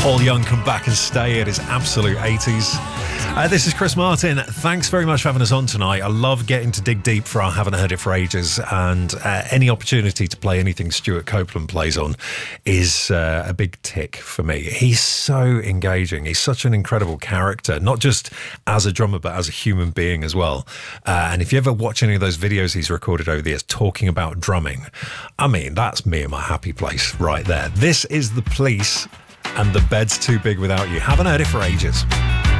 Paul Young, Come Back and Stay. It is absolute 80s. This is Chris Martin. Thanks very much for having us on tonight. I love getting to dig deep for our Haven't Heard It for Ages, and any opportunity to play anything Stuart Copeland plays on is a big tick for me. He's so engaging. He's such an incredible character, not just as a drummer, but as a human being as well. And if you ever watch any of those videos he's recorded over the years talking about drumming, I mean, that's me in my happy place right there. This is The Police and The Bed's Too Big Without You. Haven't heard it for ages.